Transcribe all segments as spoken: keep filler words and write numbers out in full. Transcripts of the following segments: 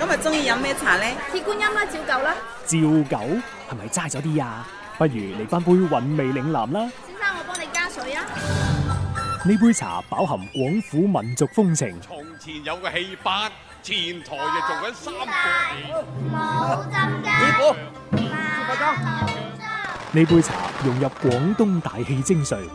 今日中意飲咩茶呢？ 鐵觀音啦，照舊啦。 照舊係咪齋咗啲啊？不如嚟翻杯韻味嶺南啦。 先生，我幫你加水啊。 呢杯茶飽含廣府民族風情。 從前有個戲班，前台就做緊三個冇浸師傅， 呢杯茶融入廣東大氣精髓。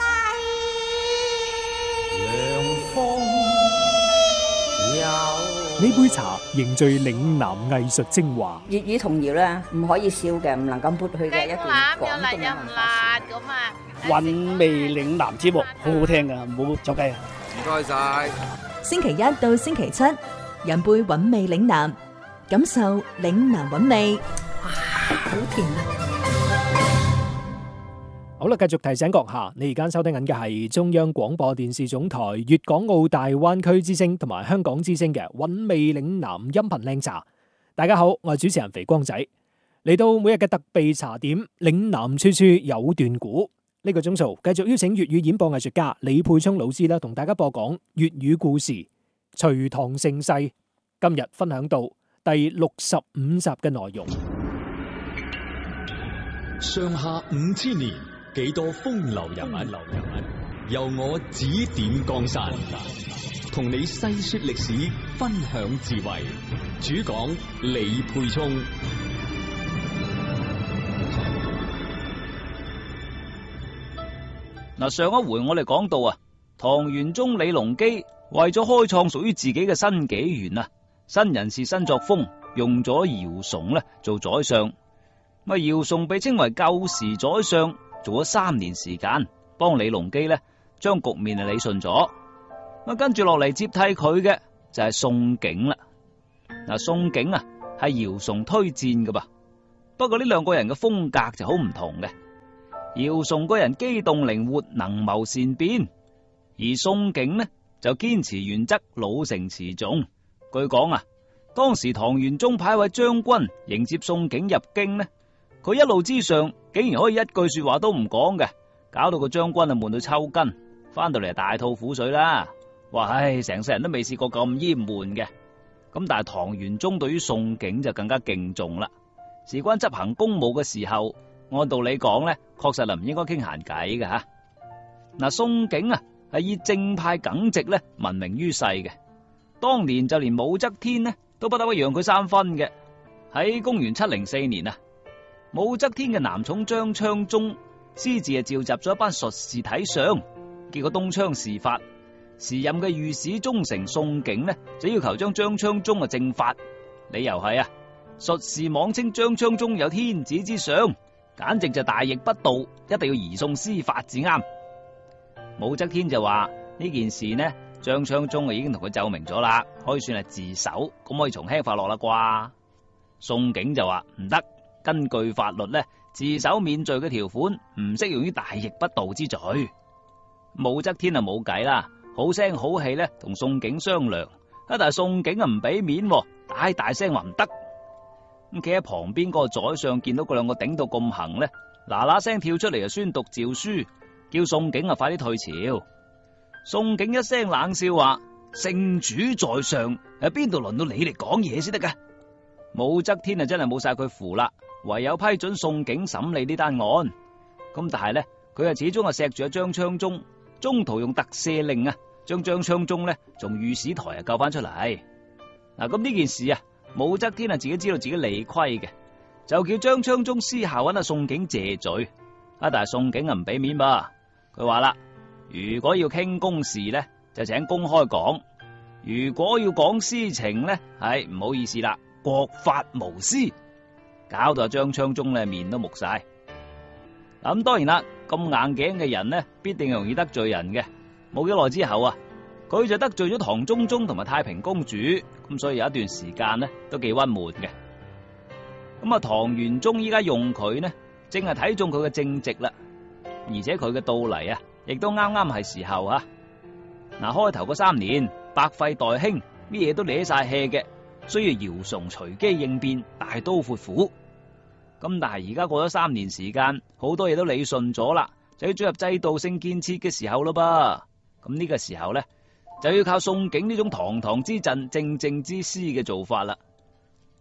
呢杯茶凝聚嶺南藝術精華。 粵語童謠咧，唔可以少嘅，唔能夠抹去嘅一段廣東嘅文化。 咁啊！ 韻味嶺南節目好好聽噶，唔好走雞啊！ 唔該晒。 星期一到星期七，飲杯韻味嶺南，感受嶺南韻味。哇，好甜啊！ 好啦，繼續提醒閣下，你而家收聽緊嘅係中央廣播電視總台粵港澳大灣區之聲同埋香港之聲嘅韻味嶺南音頻靚茶。大家好，我係主持人肥光仔，嚟到每日嘅特備茶點，嶺南處處有段古。呢個鐘數繼續邀請粵語演播藝術家李沛聰老師啦，同大家播講粵語故事《隋唐盛世》。今日分享到第六十五集嘅內容。 上下五千年，幾多風流人物，流人物由我指點江山，同你細說歷史，分享智慧。主講李沛聰。 嗱，上一回我哋講到啊，唐玄宗李隆基為咗開創屬於自己嘅新紀元啊，新人事新作風，用咗姚崇咧做宰相。咁啊，姚崇被稱為舊時宰相，做咗三年時間，幫李隆基咧將局面啊理順咗。咁跟住落嚟接替佢嘅就係宋璟啦。嗱，宋璟啊係姚崇推薦㗎噃，不過呢兩個人嘅風格就好唔同嘅。姚崇個人機動靈活，能謀善變，而宋璟呢就堅持原則，老成持重。據講啊，當時唐玄宗派位將軍迎接宋璟入京呢，佢一路之上竟然可以一句說話都唔講嘅，搞到個將軍啊悶到抽筋，翻到嚟大吐苦水啦。話唉，成世人都未試過咁閹悶嘅。咁但係唐玄宗對於宋璟就更加敬重啦。事關執行公務嘅時候，按道理講咧，確實係唔應該傾閒偈嘅吓。嗱，宋璟啊係以正派耿直咧聞名於世嘅。當年就連武則天呢都不得不讓佢三分嘅。喺公元七零四年啊，武則天嘅男寵張昌宗私自啊召集咗一班術士睇相，結果東窗事發。時任嘅御史中丞宋璟呢就要求將張昌宗啊正法，理由係啊術士妄稱張昌宗有天子之相，簡直就大逆不道，一定要移送司法至啱。武則天就話呢件事呢，張昌宗啊已經同佢奏明咗啦，可以算係自首，咁可以從輕發落啦啩。宋璟就話唔得，根據法律呢，自首免罪嘅條款唔適用於大逆不道之罪。武則天啊冇計啦，好聲好氣呢同宋璟商量，但係宋璟啊唔俾面，大大聲話唔得。咁企喺旁邊嗰個宰相見到嗰兩個頂到咁行咧，嗱嗱聲跳出嚟就宣讀詔書，叫宋璟啊快啲退朝。宋璟一聲冷笑話：聖主在上，喺邊度輪到你嚟講嘢先得噶？武則天啊真係冇晒佢符啦，唯有批准宋璟審理呢單案。咁但係咧，佢啊始終係錫住阿張昌宗，中途用特赦令啊，將張昌宗咧從御史台啊救翻出嚟。嗱，咁呢件事啊，武則天啊自己知道自己理虧嘅，就叫張昌宗私下揾阿宋璟謝罪。啊，但係宋璟啊唔俾面噃，佢話啦，如果要傾公事咧，就請公開講；如果要講私情咧，係唔好意思啦，國法無私，搞到阿張昌宗咧面都木晒。咁當然啦，咁硬頸嘅人呢，必定容易得罪人嘅。冇幾耐之後啊，佢就得罪咗唐中宗同埋太平公主，咁所以有一段時間呢都幾鬱悶嘅。咁啊，唐玄宗依家用佢呢，正係睇中佢嘅正直啦，而且佢嘅到嚟啊，亦都啱啱係時候啊。嗱，開頭嗰三年百廢待興，咩嘢都攣晒氣嘅，需要姚崇隨機應變，大刀闊斧。咁但係而家過咗三年時間，好多嘢都理順咗啦，就要進入制度性建設嘅時候咯噃。咁呢個時候咧，就要靠宋璟呢種堂堂之陣、正正之師嘅做法啦。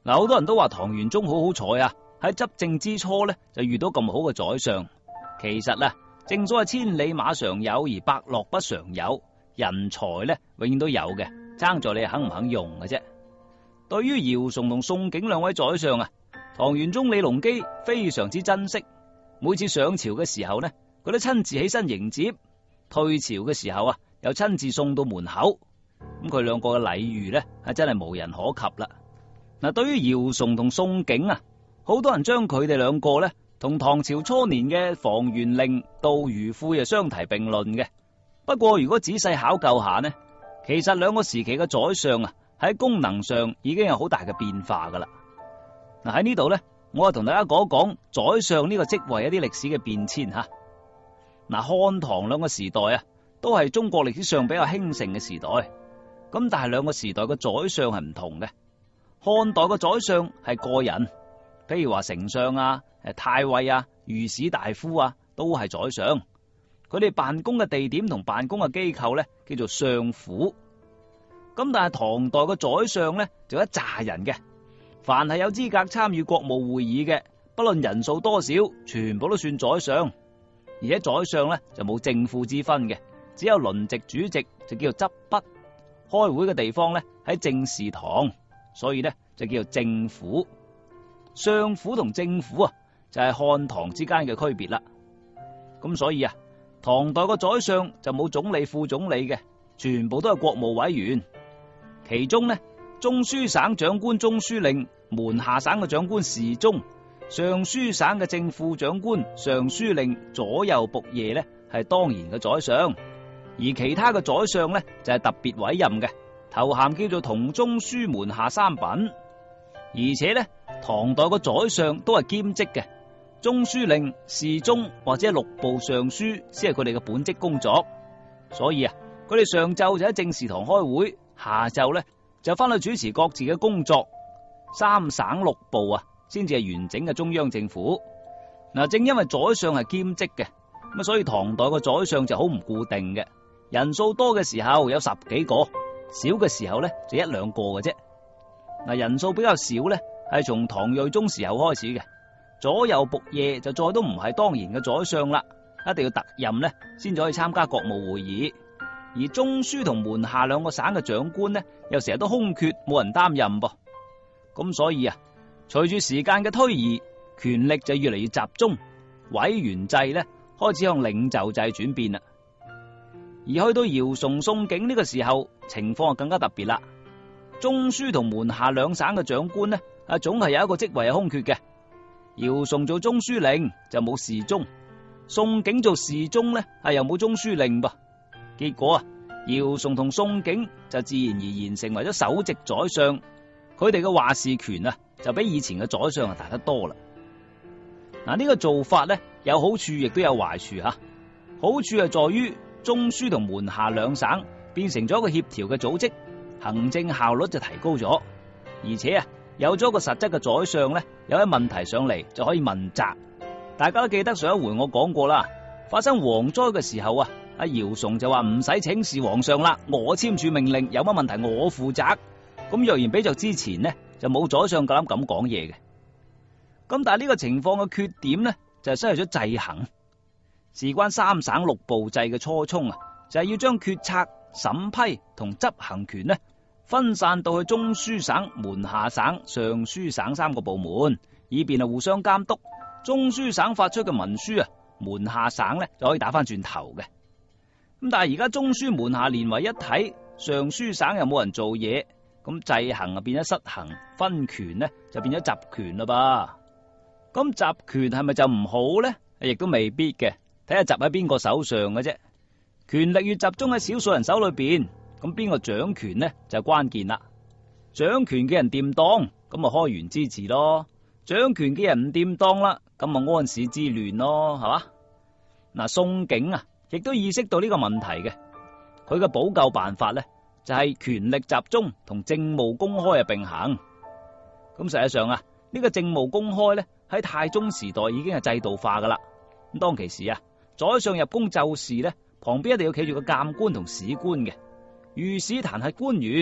嗱，好多人都話唐玄宗好好彩啊，喺執政之初咧就遇到咁好嘅宰相。其實啊，正所謂千里馬常有，而伯樂不常有。人才咧永遠都有嘅，爭在你肯唔肯用嘅啫。對於姚崇同宋璟兩位宰相啊，唐玄宗李隆基非常之珍惜。每次上朝嘅時候呢，佢都親自起身迎接；退朝嘅時候啊，又親自送到門口。咁佢兩個嘅禮遇呢，係真係無人可及啦。嗱，對於姚崇同宋璟啊，好多人將佢哋兩個呢同唐朝初年嘅房玄齡、杜如晦啊相提並論嘅。不過如果仔細考究下呢，其實兩個時期嘅宰相啊喺功能上已經有好大嘅變化噶啦。嗱，喺呢度呢，我就同大家講一講宰相呢個職位一啲歷史嘅變遷吓。嗱，漢唐兩個時代啊，都係中國歷史上比較興盛嘅時代。咁但係兩個時代嘅宰相係唔同嘅。漢代嘅宰相係個人，譬如話丞相啊、誒太尉啊、御史大夫啊，都係宰相。佢哋辦公嘅地點同辦公嘅機構咧，叫做相府。咁但係唐代嘅宰相咧，就一紮人嘅，凡係有資格參與國務會議嘅，不論人數多少，全部都算宰相。而且宰相咧就冇正副之分嘅，只有輪值主席，就叫做執筆。開會嘅地方咧喺政事堂，所以咧就叫做政府。相府同政府啊，就係漢唐之間嘅區別啦。咁所以啊，唐代個宰相就冇總理、副總理嘅，全部都係國務委員。其中呢，中書省長官中書令，門下省嘅長官侍中，尚書省嘅正副長官尚書令，左右僕射呢係當然嘅宰相。而其他嘅宰相呢，就係特別委任嘅，頭銜叫做同中書門下三品。而且呢，唐代個宰相都係兼職嘅，中書令、侍中或者六部尚書先係佢哋嘅本職工作。所以啊，佢哋上晝就喺政事堂開會，下晝呢就翻去主持各自嘅工作。三省六部啊，先至係完整嘅中央政府。嗱，正因為宰相係兼職嘅，咁所以唐代個宰相就好唔固定嘅。人數多嘅時候有十幾個，少嘅時候咧就一兩個嘅啫。嗱，人數比較少咧，係從唐睿宗時候開始嘅。左右僕射就再都唔係當然嘅宰相啦，一定要特任咧先至可以參加國務會議。而中書同門下兩個省嘅長官咧，又成日都空缺，冇人擔任噃。咁所以啊，隨住時間嘅推移，權力就越嚟越集中，委員制咧開始向領袖制轉變啦。而去到姚崇、宋璟呢個時候，情況就更加特別啦。中書同門下兩省嘅長官呢，啊總係有一個職位係空缺嘅。姚崇做中書令就冇侍中，宋璟做侍中呢，係又冇中書令噃。結果啊，姚崇同宋璟就自然而然成為咗首席宰相，佢哋嘅話事權啊，就比以前嘅宰相啊大得多啦。嗱，呢個做法呢，有好處亦都有壞處吓。好處係在於中書同門下兩省變成咗一個協調嘅組織，行政效率就提高咗，而且啊有咗個實質嘅宰相咧，有啲問題上嚟就可以問責。大家都記得上一回我講過啦，發生蝗災嘅時候啊，阿姚崇就話唔使請示皇上啦，我簽署命令，有乜問題我負責。咁若然比較之前呢，就冇宰相夠膽咁講嘢嘅。咁但係呢個情況嘅缺點呢，就係失去咗制衡。事關三省六部制嘅初衷啊，就係要將決策、審批同執行權呢分散到去中書省、門下省、尚書省三個部門，以便啊互相監督。中書省發出嘅文書啊，門下省呢就可以打翻轉頭嘅。咁但係而家中書門下連為一體，尚書省又冇人做嘢，咁制衡啊變咗失衡，分權呢就變咗集權啦噃。咁集權係咪就唔好呢？亦都未必嘅。睇下集喺邊個手上嘅啫，權力越集中喺少數人手裏邊，咁邊個掌權呢就關鍵啦。掌權嘅人掂當，咁咪開源之治咯；掌權嘅人唔掂當啦，咁咪安史之亂咯，係嘛？嗱，宋璟啊，亦都意識到呢個問題嘅，佢嘅補救辦法咧就係權力集中同政務公開嘅並行。咁實際上啊，呢個政務公開咧喺太宗時代已經係制度化噶啦。咁當其時啊，宰相入宮奏事咧，旁邊一定要企住個監官同史官嘅。御史彈劾官員，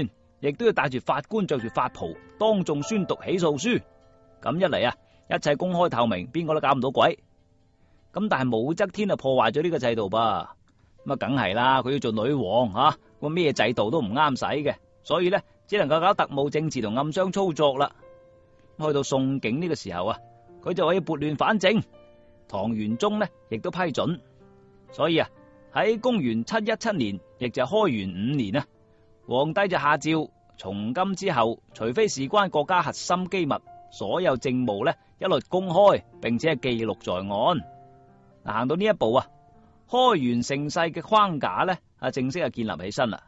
亦都要帶住法官着住法袍，當眾宣讀起訴書。咁一嚟啊，一切公開透明，邊個都搞唔到鬼。咁但係武則天啊，破壞咗呢個制度噃。咁啊，梗係啦，佢要做女王吓，個咩制度都唔啱使嘅，所以咧只能夠搞特務政治同暗箱操作啦。去到宋景呢個時候啊，佢就可以撥亂反正，唐玄宗呢亦都批准，所以啊喺公元七一七年，亦就係開元五年啊，皇帝就下詔，從今之後，除非事關國家核心機密，所有政務呢一律公開，並且係記錄在案。嗱，行到呢一步啊，開元盛世嘅框架呢啊正式係建立起身啦。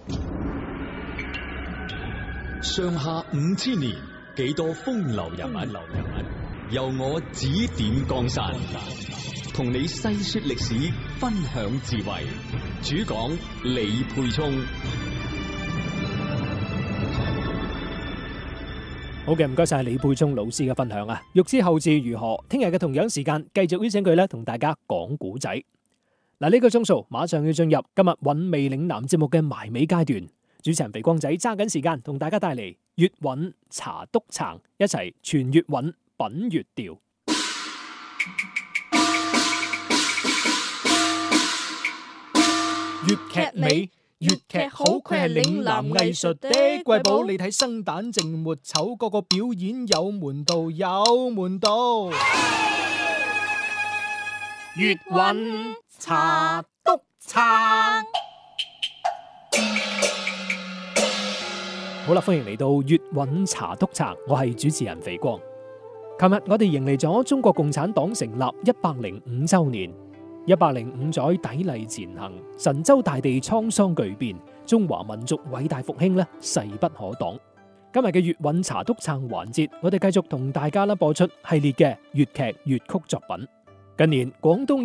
上下五千年，幾多風流人物，流人物由我指點江山，同你細說歷史，分享智慧。主講李沛聰。 好嘅，唔該晒李沛聰老師嘅分享啊！欲知後事如何，聽日嘅同樣時間繼續邀請佢咧，同大家講古仔。嗱，呢個鐘數馬上要進入今日韻味嶺南節目嘅埋尾階段。主持人肥光仔揸緊時間同大家帶嚟粵韻茶篤撐，一齊傳粵韻，品粵調。粵劇美，粵劇好，佢係嶺南藝術的瑰寶。你睇生旦淨末丑，個個表演有門道，有門道。粵韻茶篤撐。好啦，歡迎嚟到粵韻茶篤撐，我係主持人肥光。琴日我哋迎嚟咗中國共產黨成立一百零五周年，一百零五載砥礪前行，神州大地滄桑巨變，中華民族偉大復興咧勢不可擋。今日嘅粵韻茶篤撐環節，我哋繼續同大家咧播出系列嘅粵劇粵曲作品。近年廣東